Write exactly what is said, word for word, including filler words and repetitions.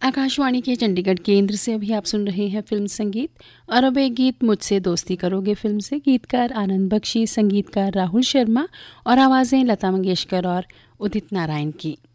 आकाशवाणी के चंडीगढ़ केंद्र से अभी आप सुन रहे हैं फिल्म संगीत। और अब एक गीत मुझसे दोस्ती करोगे फिल्म से। गीतकार आनंद बख्शी, संगीतकार राहुल शर्मा और आवाज़ें लता मंगेशकर और उदित नारायण की।